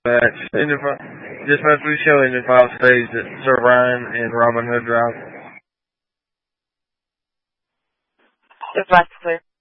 Dispatch, we show engine 5 stays at Sir Ryan and Robin Hood Drive. Dispatch, clear.